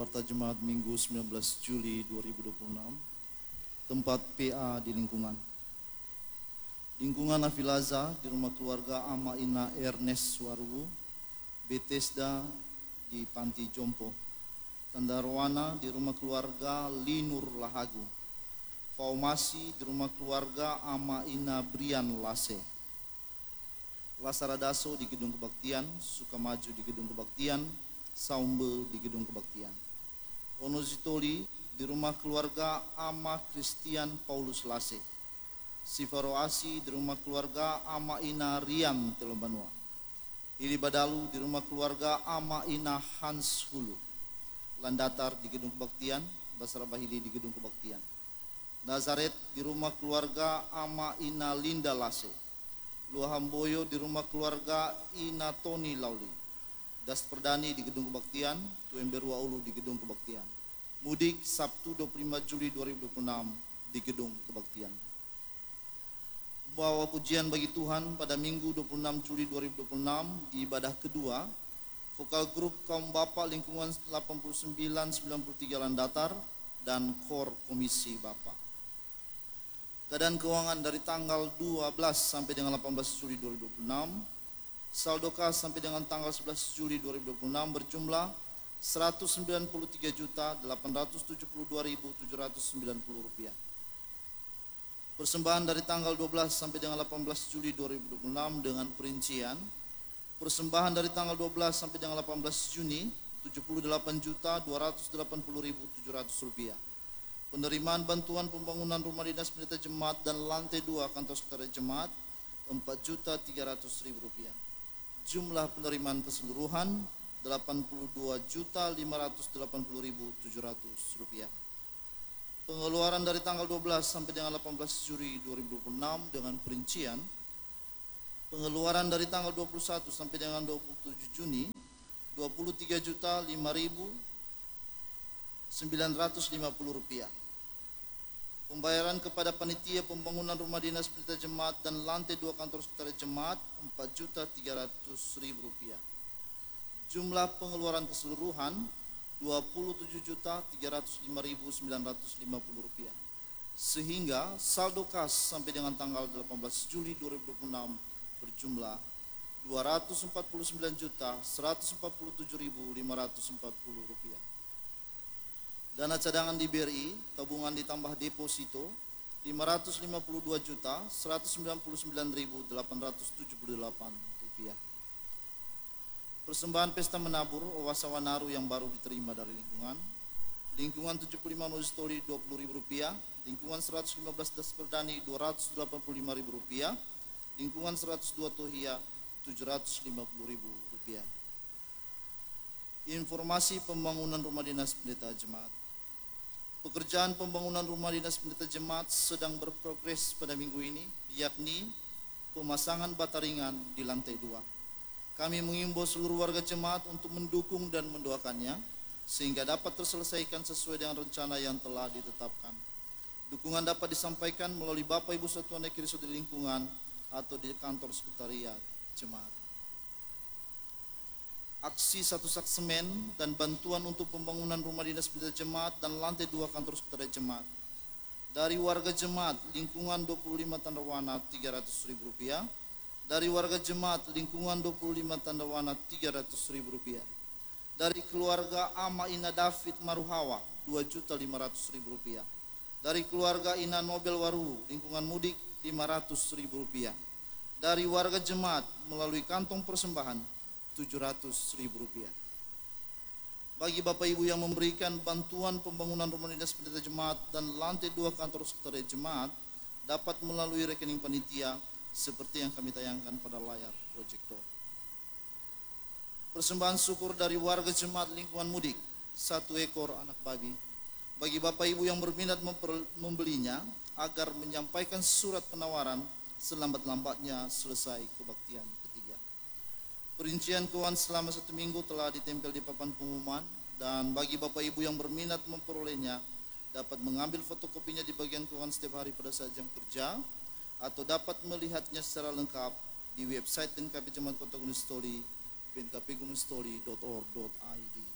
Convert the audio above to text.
Warta Jemaat Minggu 19 Juli 2026. Tempat PA di lingkungan Afilaza di rumah keluarga Ama Ina Ernest Warubu, Bethesda di Panti Jompo, Tandarwana di rumah keluarga Linur Lahagu, Faumasi di rumah keluarga Ama Ina Brian Lase, Lasaradaso di Gedung Kebaktian, Sukamaju di Gedung Kebaktian, Saumbe di Gedung Kebaktian, Onozitoli di rumah keluarga Ama Christian Paulus Lase, Sifaroasi di rumah keluarga Ama Ina Rian Telombanua, Ili Badalu di rumah keluarga Ama Ina Hans Hulu, Landatar di Gedung Kebaktian, Basara Bahili di Gedung Kebaktian, Nazaret di rumah keluarga Ama Ina Linda Lase, Luahamboyo di rumah keluarga Ina Tony Lauli, Das Perdani di Gedung Kebaktian, Tuemberua Ulu di Gedung Kebaktian. Mudik Sabtu 25 Juli 2026 di Gedung Kebaktian. Membawa pujian bagi Tuhan pada Minggu 26 Juli 2026 di ibadah kedua, vokal grup kaum Bapak lingkungan 8993 Landatar dan KOR Komisi Bapak. Keadaan keuangan dari tanggal 12 sampai dengan 18 Juli 2026, saldo kas sampai dengan tanggal 11 Juli 2026 berjumlah Rp193.872.790. Persembahan dari tanggal 12 sampai dengan 18 Juli 2026 dengan perincian: persembahan dari tanggal 12 sampai dengan 18 Juni Rp78.280.700. Penerimaan bantuan pembangunan rumah dinas pendeta jemaat dan lantai 2 kantor sekretariat jemaat Rp4.300.000. Jumlah penerimaan keseluruhan Rp82.580.700. Pengeluaran dari tanggal 12 sampai dengan 18 Juli 2026 dengan perincian: pengeluaran dari tanggal 21 sampai dengan 27 Juni Rp23.550. Pembayaran kepada panitia pembangunan rumah dinas pendeta jemaat dan lantai 2 kantor sekretariat jemaat Rp4.300.000. Jumlah pengeluaran keseluruhan Rp27.305.950. Sehingga saldo kas sampai dengan tanggal 18 Juli 2026 berjumlah Rp249.147.540. Dana cadangan di BRI, tabungan ditambah deposito Rp552.199.878. Persembahan pesta menabur Owasawanaru yang baru diterima dari lingkungan 75 Nozitoli Rp20.000, lingkungan 115 Das Perdani Rp285.000, lingkungan 102 Tohia Rp750.000. Informasi pembangunan rumah dinas pendeta jemaat. Pekerjaan pembangunan rumah dinas pendeta jemaat sedang berprogres pada minggu ini, yakni pemasangan bata ringan di lantai 2. Kami mengimbau seluruh warga jemaat untuk mendukung dan mendoakannya sehingga dapat terselesaikan sesuai dengan rencana yang telah ditetapkan. Dukungan dapat disampaikan melalui Bapak Ibu Satuan Ekaristo di lingkungan atau di kantor sekretariat jemaat. Aksi satu sak semen dan bantuan untuk pembangunan rumah dinas pendeta jemaat dan lantai 2 kantor sekretariat jemaat dari warga jemaat lingkungan 25 Tandawana Rp300.000, dari warga jemaat lingkungan 25 Tandawana Rp300.000, dari keluarga Ama Ina David Maruhawa Rp2.500.000, dari keluarga Ina Nobel Waru lingkungan mudik Rp500.000, dari warga jemaat melalui kantong persembahan Rp700.000. Bagi Bapak Ibu yang memberikan bantuan pembangunan rumah dinas pendeta jemaat dan lantai 2 kantor sekretariat jemaat dapat melalui rekening panitia seperti yang kami tayangkan pada layar proyektor. Persembahan syukur dari warga jemaat lingkungan mudik 1 ekor anak babi. Bagi Bapak Ibu yang berminat membelinya agar menyampaikan surat penawaran selambat-lambatnya selesai kebaktian ketiga. Perincian keuangan selama 1 minggu telah ditempel di papan pengumuman, dan bagi Bapak Ibu yang berminat memperolehnya dapat mengambil fotokopinya di bagian keuangan setiap hari pada saat jam kerja, atau dapat melihatnya secara lengkap di website BNKP Jemaat Kota Gunung Sitoli, bnkpgunungstoli.org.id.